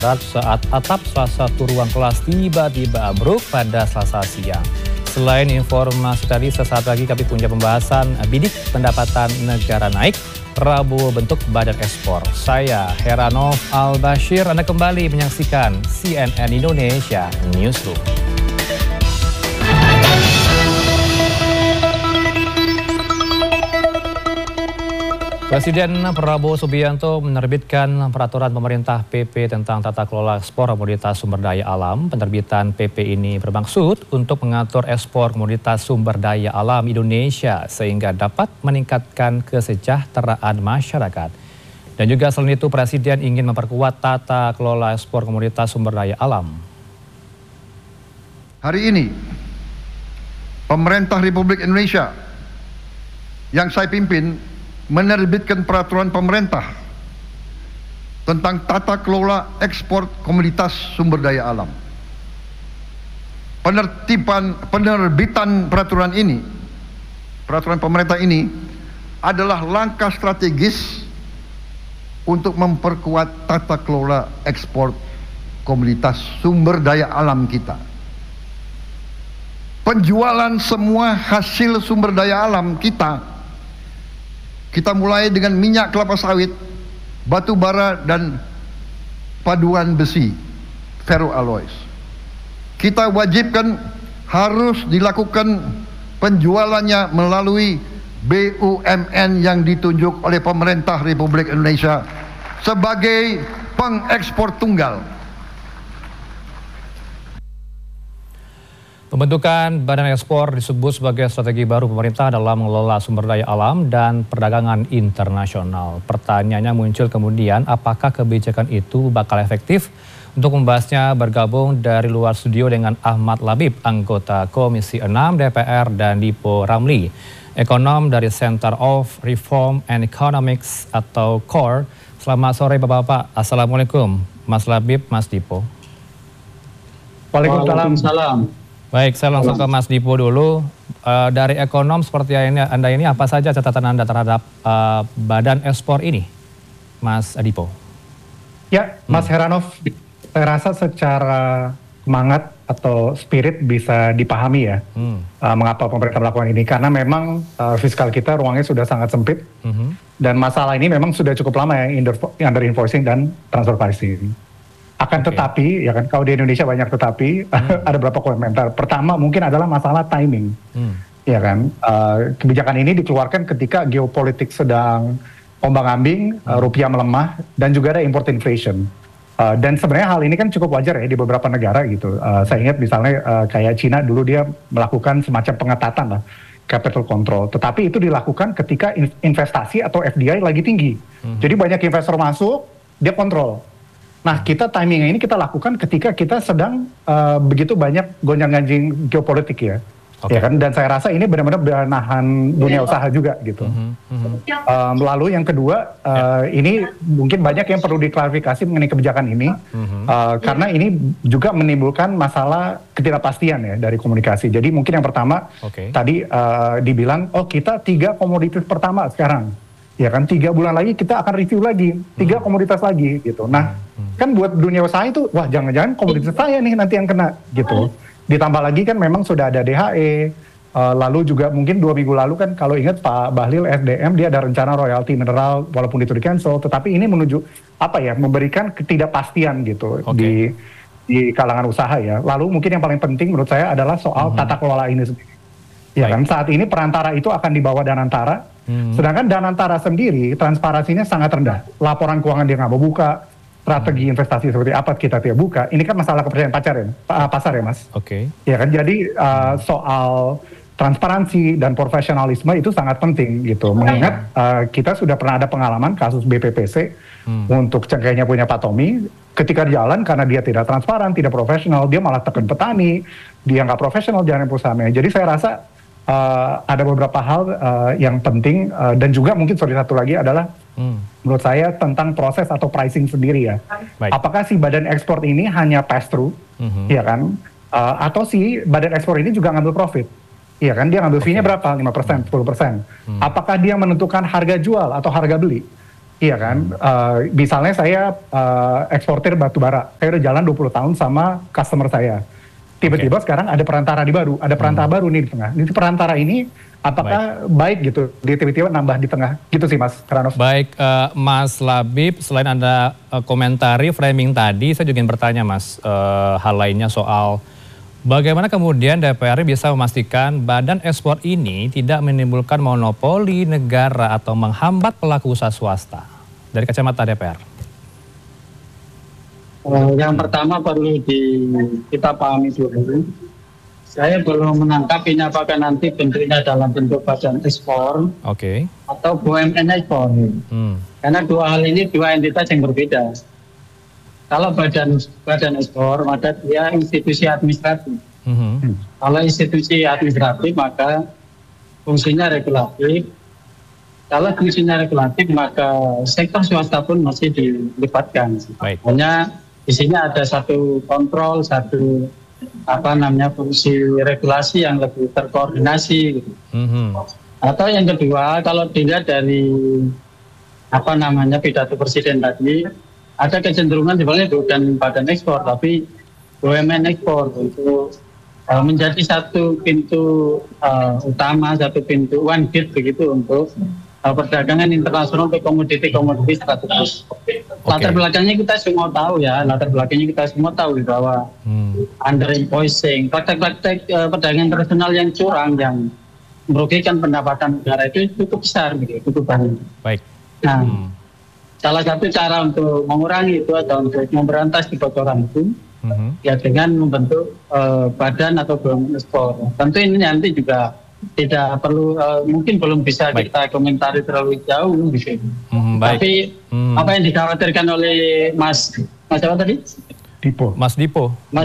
saat atap salah satu ruang kelas tiba-tiba ambruk pada Selasa siang. Selain informasi tadi, sesaat lagi kami punya pembahasan bidik pendapatan negara naik, Rabu bentuk badan ekspor. Saya Heranov Al-Bashir, Anda kembali menyaksikan CNN Indonesia Newsroom. Presiden Prabowo Subianto menerbitkan peraturan pemerintah PP tentang tata kelola ekspor komoditas sumber daya alam. Penerbitan PP ini bermaksud untuk mengatur ekspor komoditas sumber daya alam Indonesia sehingga dapat meningkatkan kesejahteraan masyarakat. Dan juga selain itu, Presiden ingin memperkuat tata kelola ekspor komoditas sumber daya alam. Hari ini, pemerintah Republik Indonesia yang saya pimpin menerbitkan peraturan pemerintah tentang tata kelola ekspor komoditas sumber daya alam. Penerbitan peraturan pemerintah ini adalah langkah strategis untuk memperkuat tata kelola ekspor komoditas sumber daya alam kita. Penjualan semua hasil sumber daya alam kita mulai dengan minyak kelapa sawit, batu bara, dan paduan besi, ferroalloys. Kita wajibkan harus dilakukan penjualannya melalui BUMN yang ditunjuk oleh pemerintah Republik Indonesia sebagai pengekspor tunggal. Pembentukan Badan Ekspor disebut sebagai strategi baru pemerintah dalam mengelola sumber daya alam dan perdagangan internasional. Pertanyaannya muncul kemudian, apakah kebijakan itu bakal efektif? Untuk membahasnya bergabung dari luar studio dengan Ahmad Labib, anggota Komisi 6 DPR, dan Dipo Ramli, ekonom dari Center of Reform and Economics atau CORE. Selamat sore Bapak-Bapak. Assalamualaikum Mas Labib, Mas Dipo. Waalaikumsalam. Baik, saya langsung ke Mas Dipo dulu. Dari ekonom seperti Anda ini, apa saja catatan Anda terhadap badan ekspor ini, Mas Dipo? Ya, Mas Heranov, saya rasa secara semangat atau spirit bisa dipahami ya, mengapa pemerintah melakukan ini. Karena memang fiskal kita ruangnya sudah sangat sempit, dan masalah ini memang sudah cukup lama ya, under invoicing dan transfer pricing. Akan tetapi, ya kan, kalau di Indonesia banyak tetapi, ada beberapa komentar. Pertama mungkin adalah masalah timing, ya kan. Kebijakan ini dikeluarkan ketika geopolitik sedang ombang-ambing, rupiah melemah, dan juga ada import inflation. Dan sebenarnya hal ini kan cukup wajar ya di beberapa negara gitu. Saya ingat misalnya kayak Cina dulu dia melakukan semacam pengetatan lah, capital control. Tetapi itu dilakukan ketika investasi atau FDI lagi tinggi. Jadi banyak investor masuk, dia kontrol. Nah, kita timingnya ini kita lakukan ketika kita sedang begitu banyak gonjang-ganjing geopolitik ya. Ya kan? Dan saya rasa ini benar-benar menahan dunia usaha juga gitu. Lalu yang kedua, ini mungkin banyak yang perlu diklarifikasi mengenai kebijakan ini. Karena ini juga menimbulkan masalah ketidakpastian ya dari komunikasi. Jadi mungkin yang pertama, tadi dibilang, oh kita 3 komoditas pertama sekarang. Ya kan, 3 bulan lagi kita akan review lagi 3 komoditas lagi gitu. Nah, kan buat dunia usaha itu, wah jangan-jangan komoditas saya nih nanti yang kena gitu. Ditambah lagi kan memang sudah ada DHE, lalu juga mungkin 2 minggu lalu kan kalau ingat Pak Bahlil SDM dia ada rencana royalti mineral walaupun itu di cancel, tetapi ini menuju apa ya, memberikan ketidakpastian gitu di kalangan usaha ya. Lalu mungkin yang paling penting menurut saya adalah soal tata kelola ini sendiri. Ya kan, saat ini perantara itu akan dibawa Danantara, sedangkan Danantara sendiri transparansinya sangat rendah. Laporan keuangan dia nggak mau buka, strategi investasi seperti apa kita tidak buka. Ini kan masalah kepercayaan pasar ya Mas. Ya kan, jadi soal transparansi dan profesionalisme itu sangat penting gitu. Mengingat kita sudah pernah ada pengalaman kasus BPPC untuk cengkehnya punya Pak Tommy. Ketika jalan karena dia tidak transparan, tidak profesional, dia malah tekan petani, dia nggak profesional jalan perusahaannya. Jadi saya rasa ada beberapa hal yang penting dan juga mungkin satu lagi adalah menurut saya tentang proses atau pricing sendiri ya. Apakah si badan ekspor ini hanya pass through, ya kan? Atau si badan ekspor ini juga ngambil profit? Iya kan, dia ngambil fee-nya berapa? 5%, 10%. Apakah dia menentukan harga jual atau harga beli? Iya kan, misalnya saya eksportir batu bara, saya udah jalan 20 tahun sama customer saya. Tiba-tiba sekarang ada perantara ada perantara baru nih di tengah. Ini perantara ini apakah baik gitu, dia tiba-tiba nambah di tengah, gitu sih Mas Heranov. Baik, Mas Labib, selain Anda komentari framing tadi, saya juga ingin bertanya Mas, hal lainnya soal bagaimana kemudian DPR bisa memastikan badan ekspor ini tidak menimbulkan monopoli negara atau menghambat pelaku usaha swasta dari kacamata DPR? Yang pertama perlu kita pahami dulu. Saya belum menangkap ini apakah nanti bentuknya dalam bentuk badan ekspor atau BUMN ekspor. Karena dua hal ini dua entitas yang berbeda. Kalau badan ekspor maka dia institusi administratif. Kalau institusi administratif maka fungsinya regulatif. Kalau fungsinya regulatif maka sektor swasta pun masih dilibatkan. Hanya di sini ada satu kontrol, satu fungsi regulasi yang lebih terkoordinasi. Gitu. Atau yang kedua, kalau dilihat dari pidato presiden tadi, ada kecenderungan sebenarnya bukan badan ekspor, tapi BUMN ekspor untuk menjadi satu pintu utama, satu pintu one gate begitu untuk perdagangan internasional untuk komoditi-komoditi strategis. Latar belakangnya kita semua tahu bahwa under invoicing, praktek-praktek perdagangan internasional yang curang, yang merugikan pendapatan negara itu cukup besar, cukup banyak. Baik. Nah, salah satu cara untuk mengurangi itu atau untuk memberantas kebocoran itu, ya dengan membentuk badan atau BUMN ekspor. Tentu ini nanti juga tidak perlu, mungkin belum bisa kita komentari terlalu jauh gitu. Tapi apa yang dikhawatirkan oleh Mas apa tadi? Mas Dipo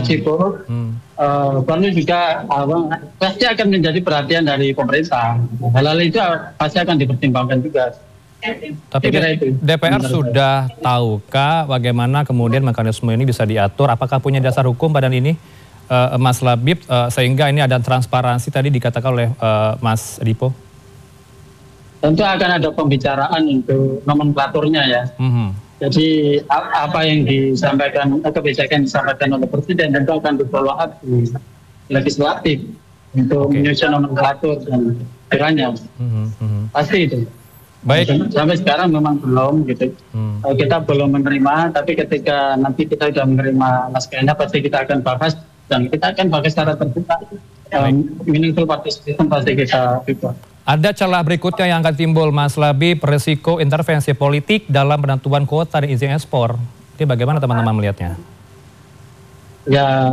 perlu juga pasti akan menjadi perhatian dari pemerintah. Hal-hal itu pasti akan dipertimbangkan juga. Tapi DPR sudah tahukah bagaimana kemudian mekanisme ini bisa diatur? Apakah punya dasar hukum badan ini? Mas Labib, sehingga ini ada transparansi tadi dikatakan oleh Mas Dipo? Tentu akan ada pembicaraan untuk nomenklaturnya ya. Jadi apa yang disampaikan, kebijakan disampaikan oleh Presiden tentu akan di-follow up di legislatif untuk menyusun nomenklatur dan kiranya. Pasti itu. Baik. Sampai sekarang memang belum gitu. Kita belum menerima, tapi ketika nanti kita sudah menerima naskahnya pasti kita akan bahas. Dan kita akan pakai secara terbuka, meaningful participation pasti kita buka. Ada celah berikutnya yang akan timbul, Mas Labib, resiko intervensi politik dalam penentuan kuota dan izin ekspor. Ini bagaimana teman-teman melihatnya? Ya,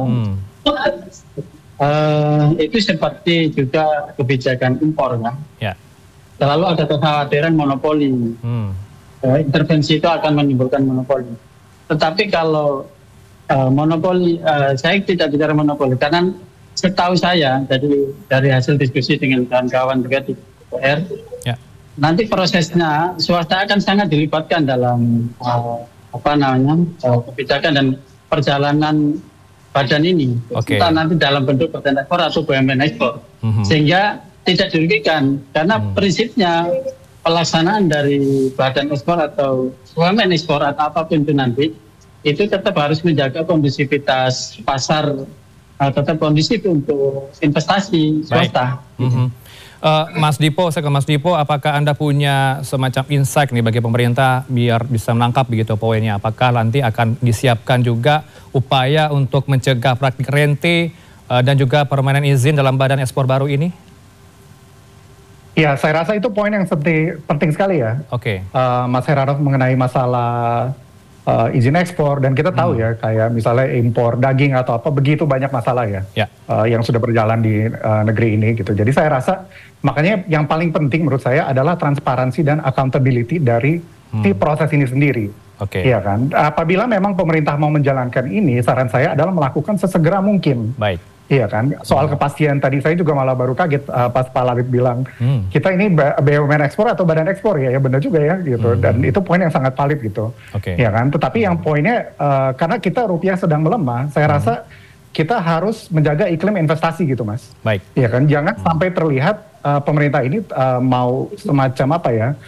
itu seperti juga kebijakan impor kan. Ya. Selalu ada kekhawatiran monopoli. Intervensi itu akan menimbulkan monopoli. Tetapi kalau monopoli, saya tidak bicara monopoli karena setahu saya dari hasil diskusi dengan kawan-kawan juga di DPR, nanti prosesnya swasta akan sangat dilibatkan dalam kebijakan dan perjalanan badan ini. Entah nanti dalam bentuk badan ekspor atau BUMN ekspor, sehingga tidak dirugikan karena prinsipnya pelaksanaan dari badan ekspor atau BUMN ekspor atau apapun itu nanti itu tetap harus menjaga kondusivitas pasar, tetap kondusif untuk investasi swasta. Mas Dipo, saya ke Mas Dipo, apakah Anda punya semacam insight nih bagi pemerintah biar bisa menangkap begitu poinnya? Apakah nanti akan disiapkan juga upaya untuk mencegah praktik rente dan juga permainan izin dalam badan ekspor baru ini? Ya, saya rasa itu poin yang penting sekali ya. Mas Heranov mengenai masalah izin ekspor, dan kita tahu ya kayak misalnya impor daging atau apa, begitu banyak masalah ya, yang sudah berjalan di negeri ini gitu. Jadi saya rasa makanya yang paling penting menurut saya adalah transparansi dan accountability dari si proses ini sendiri. Iya kan, apabila memang pemerintah mau menjalankan ini, saran saya adalah melakukan sesegera mungkin. Iya kan, soal kepastian tadi saya juga malah baru kaget pas Pak Labib bilang kita ini BUMN ekspor atau badan ekspor ya benar juga ya gitu, dan itu poin yang sangat valid gitu. Ya kan, tetapi yang poinnya karena kita rupiah sedang melemah, saya rasa kita harus menjaga iklim investasi gitu Mas. Iya kan, jangan sampai terlihat pemerintah ini mau semacam apa ya,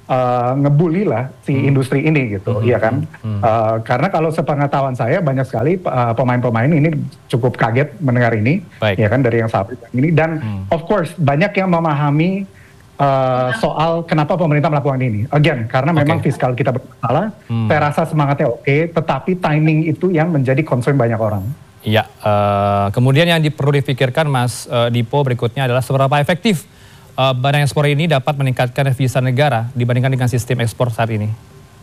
ngebully lah si industri ini gitu, ya kan? Karena kalau sepengetahuan saya banyak sekali pemain-pemain ini cukup kaget mendengar ini, ya kan, dari yang saat ini. Dan of course banyak yang memahami soal kenapa pemerintah melakukan ini. Again, karena memang fiskal kita bermasalah. Saya rasa semangatnya oke, tetapi timing itu yang menjadi concern banyak orang. Iya, kemudian yang perlu dipikirkan Mas Dipo berikutnya adalah seberapa efektif barang ekspor ini dapat meningkatkan devisa negara dibandingkan dengan sistem ekspor saat ini?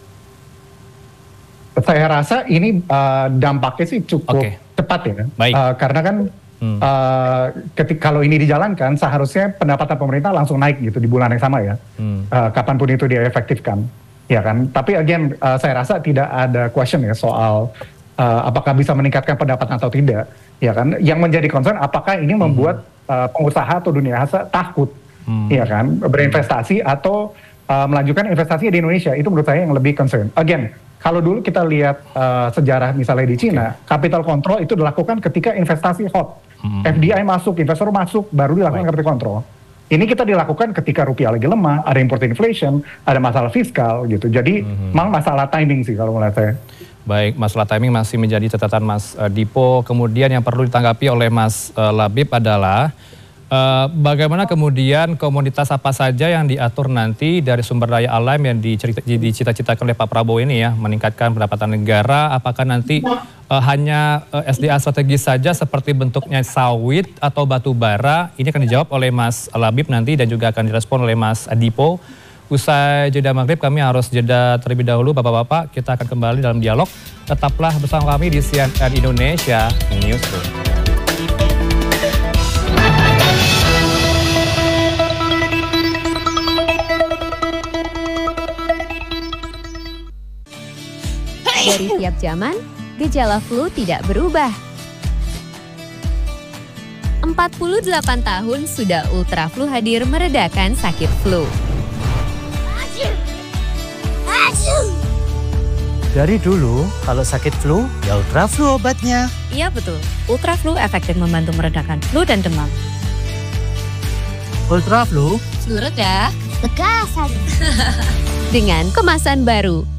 Saya rasa ini dampaknya sih cukup cepat ya. Karena kan ketika kalau ini dijalankan seharusnya pendapatan pemerintah langsung naik gitu di bulan yang sama ya. Kapanpun itu dia efektifkan. Ya kan? Tapi again saya rasa tidak ada question ya soal apakah bisa meningkatkan pendapatan atau tidak. Ya kan? Yang menjadi concern apakah ini membuat pengusaha atau dunia usaha takut. Ya kan, berinvestasi atau melanjutkan investasi di Indonesia, itu menurut saya yang lebih concern. Again, kalau dulu kita lihat sejarah misalnya di Cina, capital control itu dilakukan ketika investasi hot, FDI masuk, investor masuk, baru dilakukan capital control. Ini kita dilakukan ketika rupiah lagi lemah, ada import inflation, ada masalah fiskal gitu. Jadi memang masalah timing sih kalau menurut saya. Baik, masalah timing masih menjadi catatan Mas Dipo. Kemudian yang perlu ditanggapi oleh Mas Labib adalah bagaimana kemudian komoditas apa saja yang diatur nanti dari sumber daya alam yang dicita-citakan oleh Pak Prabowo ini ya, meningkatkan pendapatan negara, apakah nanti hanya SDA strategis saja seperti bentuknya sawit atau batu bara? Ini akan dijawab oleh Mas Labib nanti dan juga akan direspon oleh Mas Dipo. Usai jeda maghrib kami harus jeda terlebih dahulu Bapak-Bapak, kita akan kembali dalam dialog. Tetaplah bersama kami di CNN Indonesia Newsroom. Dari tiap zaman, gejala flu tidak berubah. 48 tahun sudah Ultra Flu hadir meredakan sakit flu. Dari dulu, kalau sakit flu, ya Ultra Flu obatnya. Iya betul, Ultra Flu efektif membantu meredakan flu dan demam. Ultra Flu, flu reda, Bekas. Dengan kemasan baru,